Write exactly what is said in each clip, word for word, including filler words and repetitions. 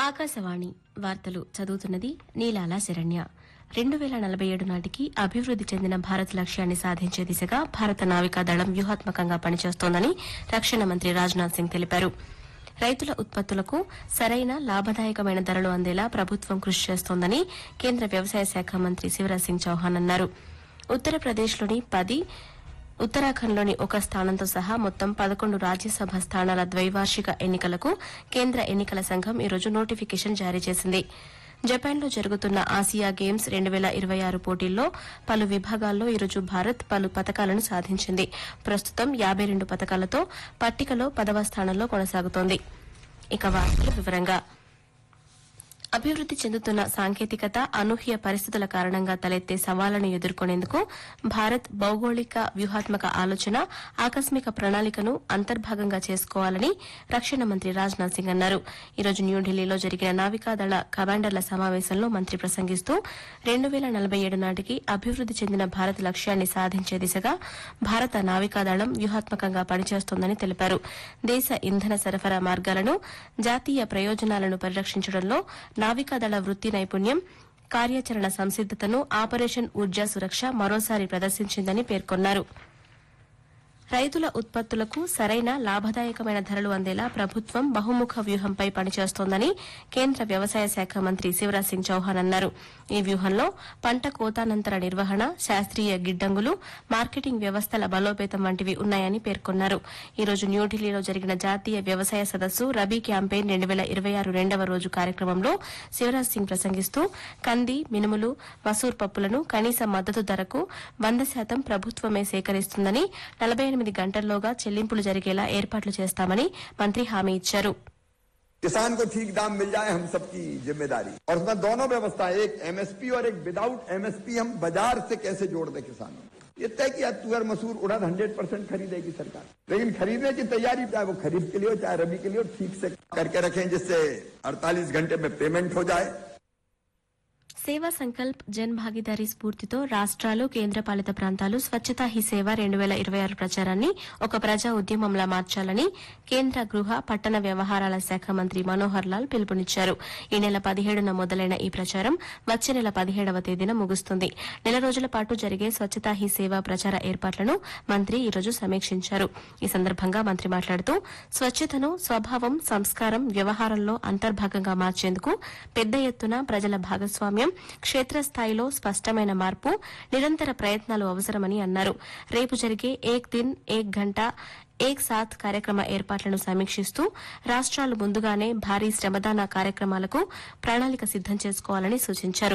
ఆకాశవాణి వార్తలు చదువుతున్నది నీలాల శరణ్య. రెండు వేల నలభై ఏడు నాటికి అభివృద్ది చెందిన భారత్ లక్ష్యాన్ని సాధించే దిశగా భారత నావికాదళం వ్యూహాత్మకంగా పనిచేస్తోందని రక్షణ మంత్రి రాజ్నాథ్ సింగ్ తెలిపారు. రైతుల ఉత్పత్తులకు సరైన లాభదాయకమైన ధరలు అందేలా ప్రభుత్వం కృషి చేస్తోందని కేంద్ర వ్యవసాయ శాఖ మంత్రి శివరాజ్ సింగ్ చౌహాన్ అన్నారు. ఉత్తరప్రదేశ్లోని పది ఉత్తరాఖండ్లోని ఒక స్థానంతో సహా మొత్తం పదకొండు రాజ్యసభ స్థానాల ద్వైవార్షిక ఎన్నికలకు కేంద్ర ఎన్నికల సంఘం ఈరోజు నోటిఫికేషన్ జారీ చేసింది. జపాన్లో జరుగుతున్న ఆసియా గేమ్స్ రెండు వేల ఇరవై ఆరు పోటీల్లో పలు విభాగాల్లో ఈరోజు భారత్ పలు పతకాలను సాధించింది. ప్రస్తుతం యాబై రెండు పతకాలతో పట్టికలో పదవ స్థానంలో కొనసాగుతోంది. ఇక వార్తల వివరంగా అభివృద్ది చెందుతున్న సాంకేతికత, అనూహ్య పరిస్థితుల కారణంగా తలెత్తే సవాళ్లను ఎదుర్కొనేందుకు భారత్ భౌగోళిక వ్యూహాత్మక ఆలోచన, ఆకస్మిక ప్రణాళికను అంతర్భాగంగా చేసుకోవాలని రక్షణ మంత్రి రాజ్నాథ్ సింగ్ అన్నారు. ఈ రోజు న్యూఢిల్లీలో జరిగిన నావికాదళ కమాండర్ల సమావేశంలో మంత్రి ప్రసంగిస్తూ రెండు వేల నలభై ఏడు నాటికి అభివృద్ది చెందిన భారత్ లక్ష్యాన్ని సాధించే దిశగా భారత నావికాదళం వ్యూహాత్మకంగా పనిచేస్తోందని తెలిపారు. దేశ ఇంధన సరఫరా మార్గాలను, జాతీయ ప్రయోజనాలను పరిరక్షించడంలో నావికాదళ వృత్తి నైపుణ్యం, కార్యాచరణ సంసిద్దతను ఆపరేషన్ ఊర్జా సురక్ష మరోసారి ప్రదర్శించిందని పేర్కొన్నారు. రైతుల ఉత్పత్తులకు సరైన లాభదాయకమైన ధరలు అందేలా ప్రభుత్వం బహుముఖ వ్యూహంపై పనిచేస్తోందని కేంద్ర వ్యవసాయ శాఖ మంత్రి శివరాజ్ సింగ్ చౌహాన్ అన్నారు. ఈ వ్యూహంలో పంట కోతానంతర నిర్వహణ, శాస్త్రీయ గిడ్డంగులు, మార్కెటింగ్ వ్యవస్థల బలోపేతం వంటివి ఉన్నాయని పేర్కొన్నారు. ఈ రోజు న్యూఢిల్లీలో జరిగిన జాతీయ వ్యవసాయ సదస్సు రబీ క్యాంపెయిన్ రెండు వేల ఇరవై ఆరు రెండవ రోజు కార్యక్రమంలో శివరాజ్ సింగ్ ప్రసంగిస్తూ కంది, మినుములు, మసూర్ పప్పులను కనీస మద్దతు ధరకు వంద శాతం ప్రభుత్వమే సేకరిస్తుందని, నలభై ఎనిమిది గంటల్లోగా చెల్లింపులు జరిగేలా ఏర్పాట్లు చేస్తామని మంత్రి హామీ ఇచ్చారు. किसान को ठीक दाम मिल जाए हम सबकी जिम्मेदारी, और उसमें दोनों व्यवस्था, एक एमएसपी और एक विदाउट एमएसपी हम बाजार से कैसे जोड़ दें किसानों को। ये तय किया तुअर मसूर उड़द हंड्रेड परसेंट खरीदेगी सरकार, लेकिन खरीदने की तैयारी चाहे वो खरीद के लिए हो चाहे रबी के लिए हो ठीक से करके रखें जिससे अड़तालीस घंटे में पेमेंट हो जाए. సేవా సంకల్ప్ జన్ భాగీదారీ స్ఫూర్తితో రాష్ట్రాలు, కేంద్రపాలిత ప్రాంతాలు స్వచ్ఛతా హీ సేవ రెండు వేల ఇరవై ఆరు ప్రచారాన్ని ఒక ప్రజా ఉద్యమంలా మార్చాలని కేంద్ర గృహ, పట్టణ వ్యవహారాల శాఖ మంత్రి మనోహర్ లాల్ పిలుపునిచ్చారు. ఈ నెల పదిహేడున మొదలైన ఈ ప్రచారం వచ్చే నెల పదిహేడవ తేదీన ముగుస్తుంది. నెల రోజుల పాటు జరిగే స్వచ్ఛతా హీ సేవ ప్రచార ఏర్పాట్లను మంత్రి ఈ రోజు సమీక్షించారు. ఈ సందర్భంగా మంత్రి మాట్లాడుతూ స్వచ్ఛతను స్వభావం, సంస్కారం, వ్యవహారంలో అంతర్భాగంగా మార్చేందుకు పెద్ద ఎత్తున ప్రజల భాగస్వామ్యం, క్షేత్రస్థాయిలో స్పష్టమైన మార్పు, నిరంతర ప్రయత్నాలు అవసరమని అన్నారు. రేపు జరిగే ఏక్ దిన్ ఏక్ గంట ఏక్ సాత్ కార్యక్రమ ఏర్పాట్లను సమీక్షిస్తూ రాష్ట్రాలు ముందుగానే భారీ శ్రమదాన కార్యక్రమాలకు ప్రణాళిక సిద్దం చేసుకోవాలని సూచించారు.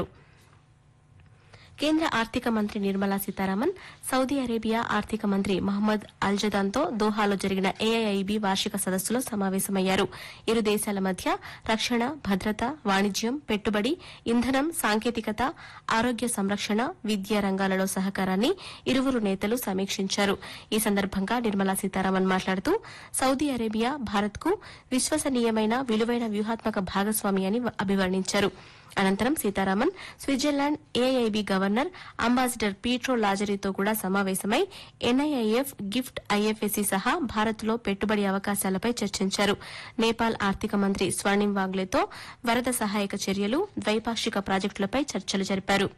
కేంద్ర ఆర్థిక మంత్రి నిర్మలా సీతారామన్ సౌదీ అరేబియా ఆర్థిక మంత్రి మహమ్మద్ అల్జదాన్తో దోహాలో జరిగిన ఏఐఐబీ వార్షిక సదస్సులో సమావేశమయ్యారు. ఇరు దేశాల మధ్య రక్షణ, భద్రత, వాణిజ్యం, పెట్టుబడి, ఇంధనం, సాంకేతికత, ఆరోగ్య సంరక్షణ, విద్యా రంగాలలో సహకారాన్ని ఇరువురు నేతలు సమీక్షించారు. ఈ సందర్భంగా నిర్మలా సీతారామన్ మాట్లాడుతూ సౌదీ అరేబియా భారత్కు విశ్వసనీయమైన, విలువైన వ్యూహాత్మక భాగస్వామి అని అభివర్ణించారు. అనంతరం Sitharaman Switzerland ఏఐఐబీ governor ambassador Pietro లాజరీతో కూడా సమావేశమై ఎన్ఐఐఎఫ్, గిఫ్ట్ ఐఎఫ్ఎసి సహా భారత్లో పెట్టుబడి అవకాశాలపై చర్చించారు. నేపాల్ ఆర్థిక మంత్రి స్వర్ణిం వాగ్లేతో వరద సహాయక చర్యలు, ద్వైపాక్షిక ప్రాజెక్టులపై చర్చలు జరిపారు.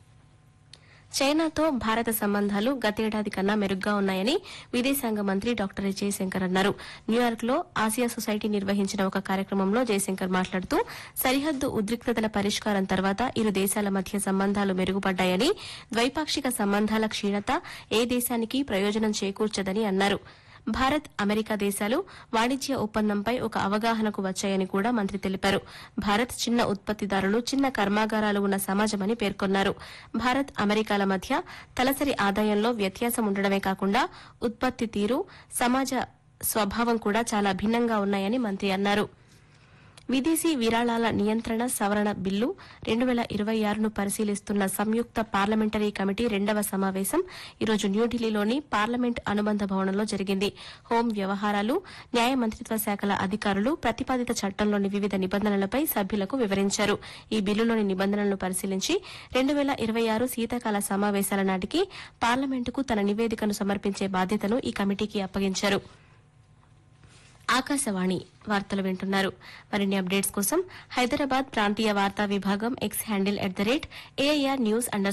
చైనాతో భారత సంబంధాలు గతేడాది కన్నా మెరుగ్గా ఉన్నాయని విదేశాంగ మంత్రి డాక్టర్ ఎస్ జయశంకర్ అన్నారు. న్యూయార్క్ లో ఆసియా సొసైటీ నిర్వహించిన ఒక కార్యక్రమంలో జయశంకర్ మాట్లాడుతూ సరిహద్దు ఉద్రిక్తతల పరిష్కారం తర్వాత ఇరు దేశాల మధ్య సంబంధాలు మెరుగుపడ్డాయని, ద్వైపాక్షిక సంబంధాల క్షీణత ఏ దేశానికి ప్రయోజనం చేకూర్చదని అన్నారు. భారత్, అమెరికా దేశాలు వాణిజ్య ఒప్పందంపై ఒక అవగాహనకు వచ్చాయని కూడా మంత్రి తెలిపారు. భారత్ చిన్న ఉత్పత్తిదారులు, చిన్న కర్మాగారాలు ఉన్న సమాజమని పేర్కొన్నారు. భారత్, అమెరికాల మధ్య తలసరి ఆదాయంలో వ్యత్యాసం ఉండడమే కాకుండా ఉత్పత్తి తీరు, సమాజ స్వభావం కూడా చాలా భిన్నంగా ఉన్నాయని మంత్రి అన్నారు. విదేశీ విరాళాల నియంత్రణ సవరణ బిల్లు రెండు వేల ఇరవై ఆరును పరిశీలిస్తున్న సంయుక్త పార్లమెంటరీ కమిటీ రెండవ సమావేశం ఈరోజు న్యూఢిల్లీలోని పార్లమెంట్ అనుబంధ భవనంలో జరిగింది. హోం వ్యవహారాలు, న్యాయ మంత్రిత్వ శాఖల అధికారులు ప్రతిపాదిత చట్టంలోని వివిధ నిబంధనలపై సభ్యులకు వివరించారు. ఈ బిల్లులోని నిబంధనలను పరిశీలించి రెండు వేల ఇరవై ఆరు శీతాకాల సమావేశాల నాటికి పార్లమెంటుకు తన నివేదికను సమర్పించే బాధ్యతను ఈ కమిటీకి అప్పగించారు. ఆకాశవాణి వార్తలు వింటున్నారు. మరిన్ని అప్డేట్స్ కోసం హైదరాబాద్ ప్రాంతీయ వార్తా విభాగం X handle at the rate AIR news under